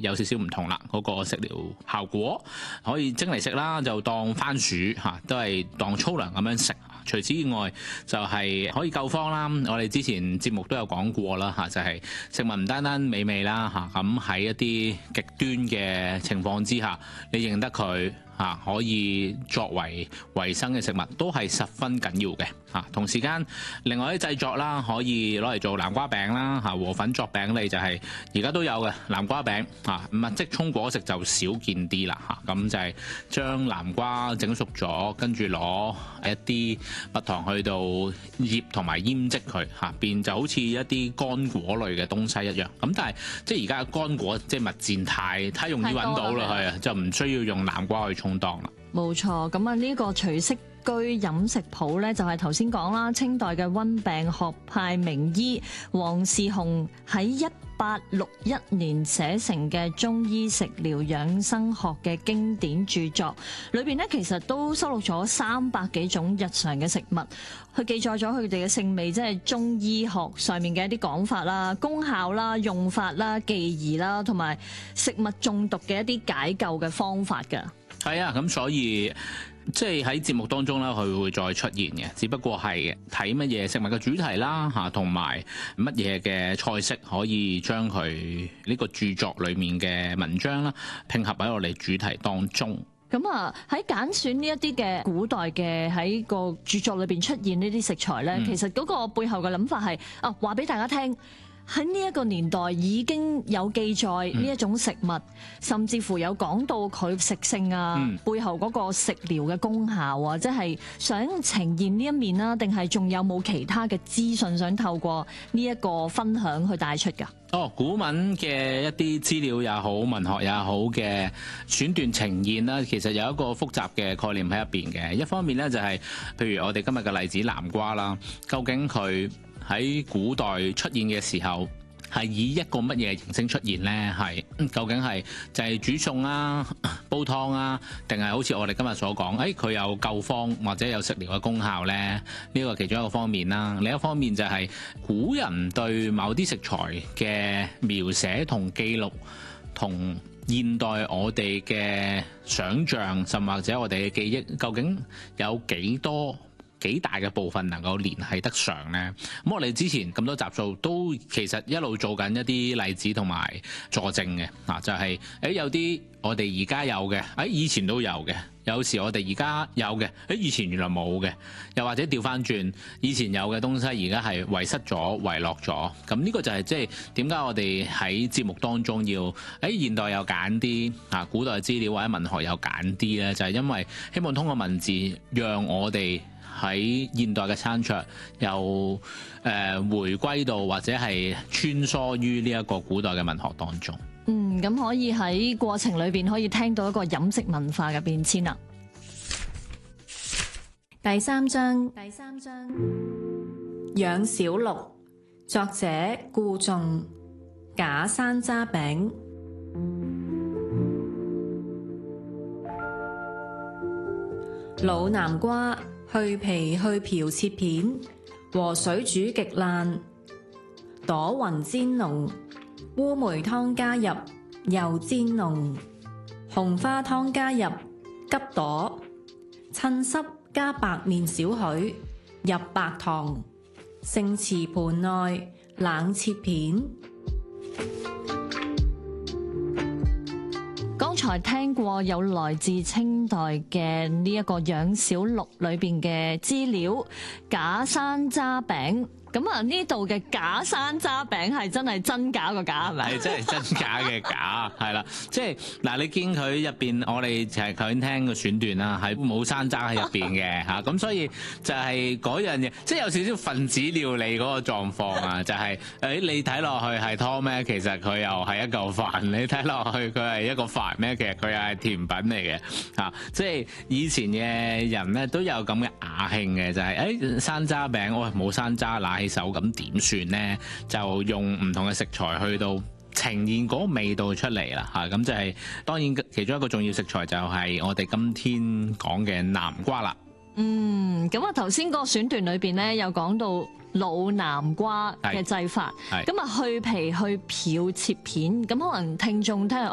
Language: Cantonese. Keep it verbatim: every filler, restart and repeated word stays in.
有少少唔同啦，嗰、嗰個食療效果可以蒸嚟食啦，就當番薯嚇，都係當粗糧咁樣食。除此以外，就係可以救荒啦。我哋之前節目都有講過啦嚇，就係、是、食物唔單單美味啦嚇，咁喺一啲極端嘅情況之下，你認得佢嚇，可以作為維生嘅食物，都係十分緊要嘅嚇。同時間，另外啲製作啦，可以攞嚟做南瓜餅啦嚇，和粉作餅類就係而家都有嘅南瓜餅嚇，咁啊即沖果食就少見啲啦嚇。咁就係將南瓜整熟咗，跟住攞一啲蜜糖去到醃同埋醃漬佢嚇，變就好似一啲乾果類嘅東西一樣。咁但係即係而家乾果即係蜜餞太太容易揾到啦，係啊，就唔需要用南瓜去充當啦。 冇錯，咁啊呢個隨色居飲食譜咧，就係頭先講啦，清代嘅溫病學派名醫黃士雄喺一八六一年寫成嘅中醫食療養生學嘅經典著作，裏邊咧其實都收錄咗三百幾種日常嘅食物，佢記載咗佢哋嘅性味，即係中醫學上面嘅一啲講法啦、功效啦、用法啦、忌宜啦，同埋食物中毒嘅一啲解救嘅方法㗎。 係啊，咁所以即係喺節目當中咧，佢會再出現嘅，只不過係睇乜嘢食物嘅主題啦嚇，同埋乜嘢嘅菜式可以將佢呢個著作裡面嘅文章啦拼合喺我哋主題當中。 咁啊，喺揀選呢一啲嘅古代嘅喺個著作裏邊出現呢啲食材咧，嗯、其實嗰個背後嘅諗法係啊，話俾大家聽。喺呢一個年代已經有記載呢一種食物，嗯、甚至乎有講到佢食性啊，嗯、背後嗰個食療嘅功效啊，即係想呈現呢一面啦，定係仲有冇其他嘅資訊想透過呢一個分享去帶出㗎？ 哦，古文嘅一啲資料也好，文學也好嘅選段呈現啦，其實有一個複雜嘅概念喺入邊嘅。一方面咧就係、是，譬如我哋今日嘅例子南瓜啦，究竟佢喺古代出現嘅時候，係以一個乜嘢形式出現呢？係究竟係就係煮餸啊、煲湯啊，定係好似我哋今日所講，誒佢有救荒或者有食療嘅功效呢？呢個其中一個方面啦。另一方面就係古人對某啲食材嘅描寫同記錄，同現代我哋嘅想像，甚或者我哋嘅記憶，究竟有幾多？幾大嘅部分能夠聯繫得上呢？咁我哋之前咁多集數都其實一路做緊一啲例子同埋佐證嘅，嗱就係、是、誒有啲我哋而家有嘅，誒以前都有嘅，有時我哋而家有嘅，誒以前原來冇嘅，又或者調翻轉，以前有嘅東西而家係遺失咗、遺落咗。咁呢個就係即係點解我哋喺節目當中要喺現代又揀啲啊古代資料或者文學又揀啲咧，就係、是、因為希望通過文字讓我哋喺現代嘅餐桌又誒、呃、回歸到或者係穿梭於呢一個古代嘅文學當中。 嗯，咁可以喺過程裏邊可以聽到一個飲食文化嘅變遷啦。 第三章，第三章，養小鹿，作者顧仲，假山楂餅。老南瓜去皮去瓢切片，和水煮極爛，朵雲煎濃，烏梅湯加入又煎濃，紅花湯加入桔朵，襯濕加白麵少許，入白糖，盛瓷盤內冷切片。 剛才聽過有來自清代嘅呢一個養小鹿裏邊嘅資料，假山楂餅。咁啊，呢度嘅假山楂餅係真係真假個假係咪？ 係真係真假嘅假，係啦，即係嗱，你見佢入邊，我哋就係頭先聽個選段啦，係冇山楂喺入邊嘅嚇，咁所以就係嗰樣嘢，即係有少少分子料理嗰個狀況啊，就係、是、誒你睇落去係湯咩？其實佢又係一嚿飯；你睇落去佢係一個飯咩？其實佢又係甜品嚟嘅嚇。即係以前嘅人咧都有咁嘅雅興嘅，就係、是、誒山楂餅，喂冇山楂拿起手咁點算呢？就用唔同嘅食材去到呈現嗰個味道出嚟啦嚇，咁就係、是、當然其中一個重要食材就係我哋今天講嘅南瓜啦。 嗯，咁啊頭先個選段裏邊咧有講到老南瓜嘅製法，咁啊去皮去瓢切片，咁可能聽眾聽